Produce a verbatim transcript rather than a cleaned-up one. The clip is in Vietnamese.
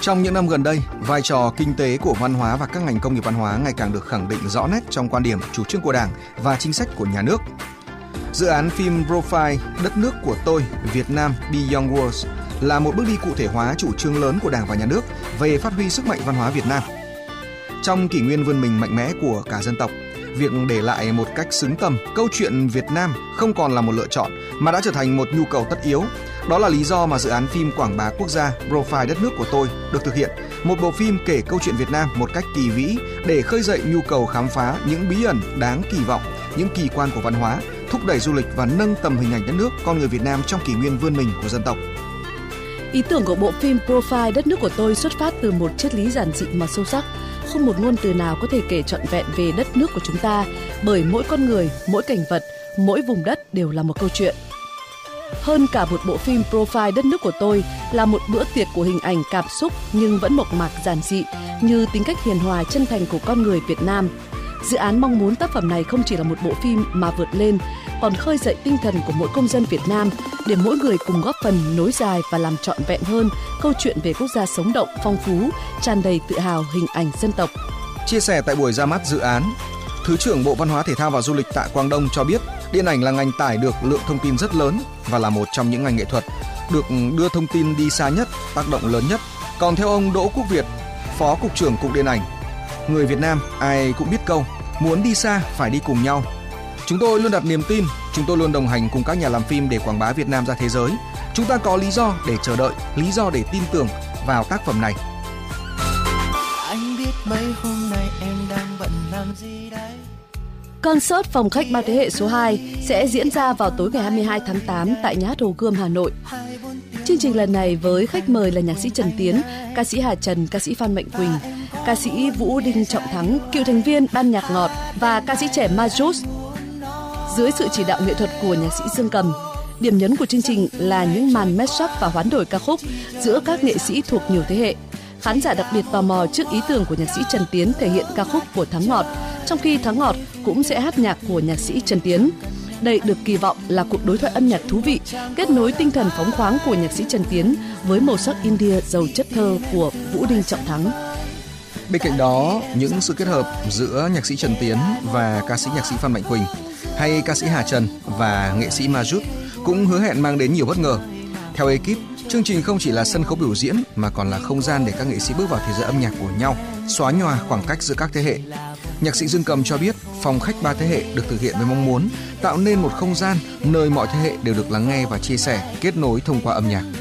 Trong những năm gần đây, vai trò kinh tế của văn hóa và các ngành công nghiệp văn hóa ngày càng được khẳng định rõ nét trong quan điểm, chủ trương của Đảng và chính sách của nhà nước. Dự án phim Profile Đất nước của tôi, Việt Nam Beyond Words là một bước đi cụ thể hóa chủ trương lớn của Đảng và nhà nước về phát huy sức mạnh văn hóa Việt Nam. Trong kỷ nguyên vươn mình mạnh mẽ của cả dân tộc, việc để lại một cách xứng tầm câu chuyện Việt Nam không còn là một lựa chọn mà đã trở thành một nhu cầu tất yếu. Đó là lý do mà dự án phim quảng bá quốc gia Profile Đất nước của tôi được thực hiện, một bộ phim kể câu chuyện Việt Nam một cách kỳ vĩ để khơi dậy nhu cầu khám phá những bí ẩn đáng kỳ vọng, những kỳ quan của văn hóa, thúc đẩy du lịch và nâng tầm hình ảnh đất nước, con người Việt Nam trong kỷ nguyên vươn mình của dân tộc. Ý tưởng của bộ phim Profile Đất nước của tôi xuất phát từ một triết lý giản dị mà sâu sắc. Không một ngôn từ nào có thể kể trọn vẹn về đất nước của chúng ta, bởi mỗi con người, mỗi cảnh vật, mỗi vùng đất đều là một câu chuyện. Hơn cả một bộ phim Profile Đất nước của tôi là một bữa tiệc của hình ảnh cảm xúc nhưng vẫn mộc mạc giản dị như tính cách hiền hòa chân thành của con người Việt Nam. Dự án mong muốn tác phẩm này không chỉ là một bộ phim mà vượt lên, còn khơi dậy tinh thần của mỗi công dân Việt Nam để mỗi người cùng góp phần nối dài và làm trọn vẹn hơn câu chuyện về quốc gia sống động, phong phú, tràn đầy tự hào hình ảnh dân tộc. Chia sẻ tại buổi ra mắt dự án, Thứ trưởng Bộ Văn hóa Thể thao và Du lịch Tạ Quang Đông cho biết điện ảnh là ngành tải được lượng thông tin rất lớn và là một trong những ngành nghệ thuật được đưa thông tin đi xa nhất, tác động lớn nhất. Còn theo ông Đỗ Quốc Việt, Phó Cục trưởng Cục Điện ảnh, người Việt Nam ai cũng biết câu muốn đi xa phải đi cùng nhau. Chúng tôi luôn đặt niềm tin, chúng tôi luôn đồng hành cùng các nhà làm phim để quảng bá Việt Nam ra thế giới. Chúng ta có lý do để chờ đợi, lý do để tin tưởng vào tác phẩm này. Anh biết mấy hôm nay em đang bận làm gì đấy. Concert Phòng khách ba thế hệ số hai sẽ diễn ra vào tối ngày hai mươi hai tháng tám tại Nhà hát Hồ Gươm, Hà Nội. Chương trình lần này với khách mời là nhạc sĩ Trần Tiến, ca sĩ Hà Trần, ca sĩ Phan Mạnh Quỳnh, ca sĩ Vũ Đinh Trọng Thắng, cựu thành viên ban nhạc ngọt và ca sĩ trẻ Majus. Dưới sự chỉ đạo nghệ thuật của nhạc sĩ Dương Cầm, điểm nhấn của chương trình là những màn mashup và hoán đổi ca khúc giữa các nghệ sĩ thuộc nhiều thế hệ. Khán giả đặc biệt tò mò trước ý tưởng của nhạc sĩ Trần Tiến thể hiện ca khúc của Thắng Ngọt, trong khi Thắng Ngọt cũng sẽ hát nhạc của nhạc sĩ Trần Tiến. Đây được kỳ vọng là cuộc đối thoại âm nhạc thú vị, kết nối tinh thần phóng khoáng của nhạc sĩ Trần Tiến với màu sắc India giàu chất thơ của Vũ Đinh Trọng Thắng. Bên cạnh đó, những sự kết hợp giữa nhạc sĩ Trần Tiến và ca sĩ nhạc sĩ Phan Mạnh Quỳnh hay ca sĩ Hà Trần và nghệ sĩ Majut cũng hứa hẹn mang đến nhiều bất ngờ. Theo ekip, chương trình không chỉ là sân khấu biểu diễn mà còn là không gian để các nghệ sĩ bước vào thế giới âm nhạc của nhau, xóa nhòa khoảng cách giữa các thế hệ. Nhạc sĩ Dương Cầm cho biết Phòng khách ba thế hệ được thực hiện với mong muốn tạo nên một không gian nơi mọi thế hệ đều được lắng nghe và chia sẻ, kết nối thông qua âm nhạc.